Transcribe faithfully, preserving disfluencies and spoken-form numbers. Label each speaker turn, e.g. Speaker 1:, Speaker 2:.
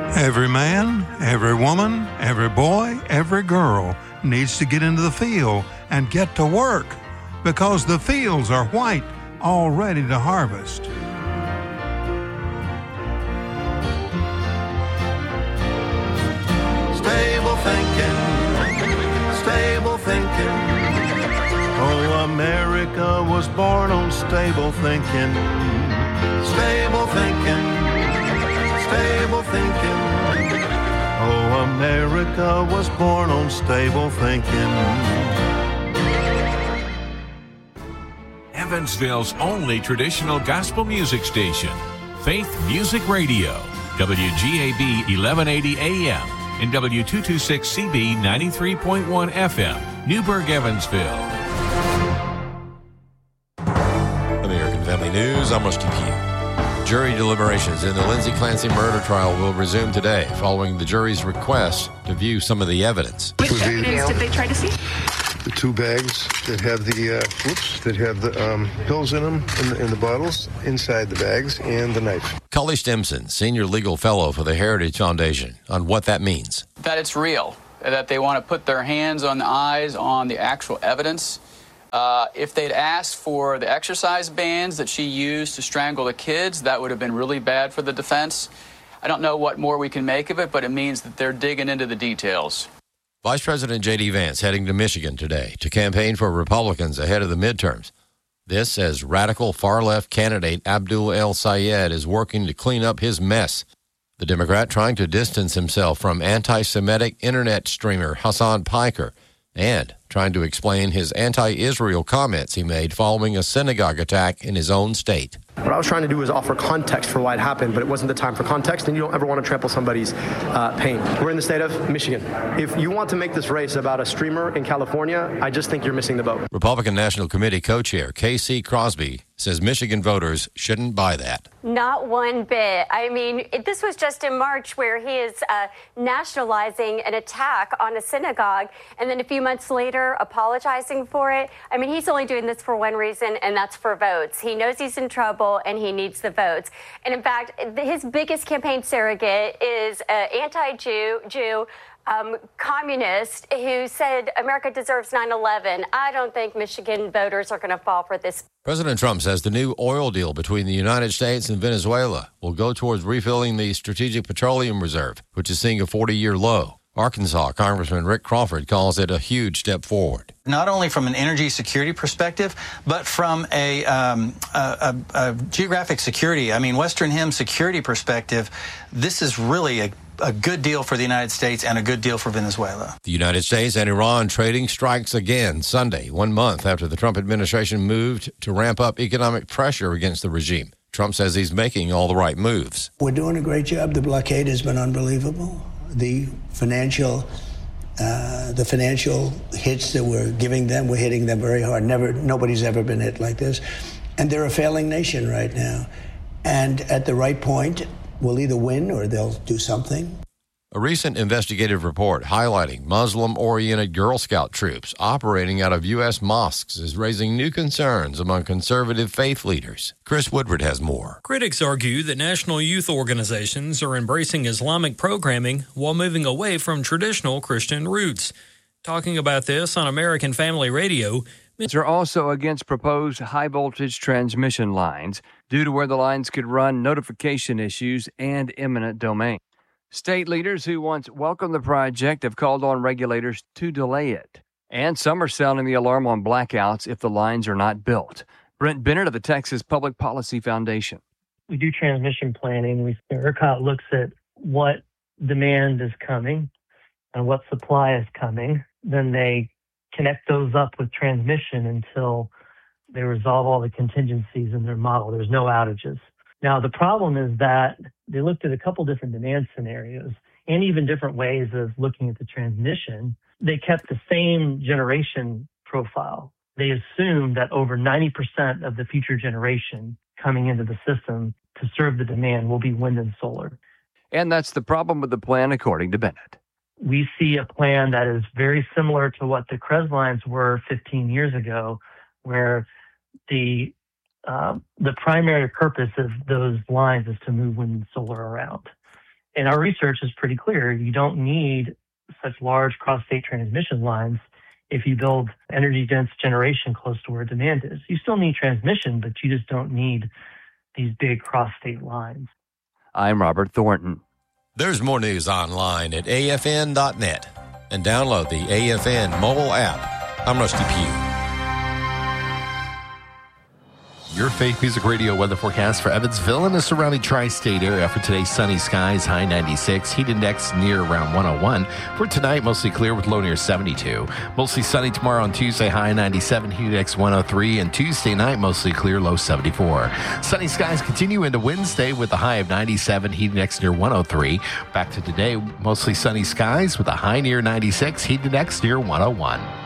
Speaker 1: Every man, every woman, every boy, every girl needs to get into the field and get to work because the fields are white, all ready to harvest.
Speaker 2: Stable thinking, stable thinking. Oh, America was born on stable thinking. Stable thinking, stable thinking. Oh, America was born on stable thinking.
Speaker 3: Evansville's only traditional gospel music station, Faith Music Radio, W G A B eleven eighty A M and W two twenty-six C B ninety-three point one F M, Newburgh, Evansville.
Speaker 4: American Family News, I'm Rusty Pugh. Jury deliberations in the Lindsay Clancy murder trial will resume today following the jury's request to view some of the evidence.
Speaker 5: Which evidence did they try to see?
Speaker 6: The two bags that have the uh, whoops that have the um, pills in them in the, in the bottles inside the bags and the knife.
Speaker 4: Cully Stimson, senior legal fellow for the Heritage Foundation, on what that means.
Speaker 7: That it's real, that they want to put their hands on the eyes on the actual evidence. Uh, if they'd asked for the exercise bands that she used to strangle the kids, that would have been really bad for the defense. I don't know what more we can make of it, but it means that they're digging into the details.
Speaker 4: Vice President J D. Vance heading to Michigan today to campaign for Republicans ahead of the midterms. This as radical far-left candidate Abdul El-Sayed is working to clean up his mess. The Democrat trying to distance himself from anti-Semitic internet streamer Hassan Piker and trying to explain his anti-Israel comments he made following a synagogue attack in his own state.
Speaker 8: What I was trying to do was offer context for why it happened, but it wasn't the time for context, and you don't ever want to trample somebody's uh, pain. We're in the state of Michigan. If you want to make this race about a streamer in California, I just think you're missing the boat.
Speaker 4: Republican National Committee co-chair K C Crosby says Michigan voters shouldn't buy that.
Speaker 9: Not one bit. I mean, it, this was just in March where he is uh, nationalizing an attack on a synagogue, and then a few months later apologizing for it. I mean, he's only doing this for one reason, and that's for votes. He knows he's in trouble, and he needs the votes. And in fact, his biggest campaign surrogate is an anti-Jew, Jew, um, communist who said America deserves nine eleven. I don't think Michigan voters are going to fall for this.
Speaker 4: President Trump says the new oil deal between the United States and Venezuela will go towards refilling the Strategic Petroleum Reserve, which is seeing a forty-year low. Arkansas Congressman Rick Crawford calls it a huge step forward.
Speaker 10: Not only from an energy security perspective, but from a, um, a, a, a geographic security, I mean, Western Hemisphere security perspective, this is really a, a good deal for the United States and a good deal for Venezuela.
Speaker 4: The United States and Iran trading strikes again Sunday, one month after the Trump administration moved to ramp up economic pressure against the regime. Trump says he's making all the right moves.
Speaker 11: We're doing a great job. The blockade has been unbelievable. The financial, uh, the financial hits that we're giving them, we're hitting them very hard. Never, nobody's ever been hit like this, and they're a failing nation right now. And at the right point, we'll either win or they'll do something.
Speaker 4: A recent investigative report highlighting Muslim-oriented Girl Scout troops operating out of U S mosques is raising new concerns among conservative faith leaders. Chris Woodward has more.
Speaker 12: Critics argue that national youth organizations are embracing Islamic programming while moving away from traditional Christian roots. Talking about this on American Family Radio,
Speaker 13: are also against proposed high-voltage transmission lines due to where the lines could run notification issues and eminent domain. State leaders who once welcomed the project have called on regulators to delay it. And some are sounding the alarm on blackouts if the lines are not built. Brent Bennett of the Texas Public Policy Foundation.
Speaker 14: We do transmission planning. We, ERCOT looks at what demand is coming and what supply is coming. Then they connect those up with transmission until they resolve all the contingencies in their model. There's no outages. Now, the problem is that they looked at a couple different demand scenarios and even different ways of looking at the transmission. They kept the same generation profile. They assumed that over ninety percent of the future generation coming into the system to serve the demand will be wind and solar.
Speaker 13: And that's the problem with the plan, according to Bennett.
Speaker 14: We see a plan that is very similar to what the C R E S lines were fifteen years ago, where the Uh, the primary purpose of those lines is to move wind and solar around. And our research is pretty clear. You don't need such large cross-state transmission lines if you build energy-dense generation close to where demand is. You still need transmission, but you just don't need these big cross-state lines.
Speaker 13: I'm Robert Thornton.
Speaker 4: There's more news online at A F N dot net and download the A F N mobile app. I'm Rusty Pugh.
Speaker 15: Your Faith Music Radio weather forecast for Evansville and the surrounding tri-state area for today. Sunny skies, high ninety-six, heat index near around one oh one. For tonight, mostly clear with low near seventy-two. Mostly sunny tomorrow on Tuesday, high ninety-seven, heat index one oh three. And Tuesday night, mostly clear, low seventy-four. Sunny skies continue into Wednesday with a high of ninety-seven, heat index near one oh three. Back to today, mostly sunny skies with a high near ninety-six, heat index near one oh one.